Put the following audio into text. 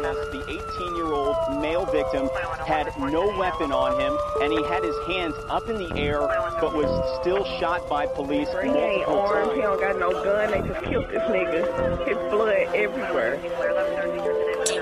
The 18-year-old male victim had no weapon on him, and he had his hands up in the air, but was still shot by police He ain't multiple armed, he times. don't got no gun, they just killed this nigga. His blood everywhere.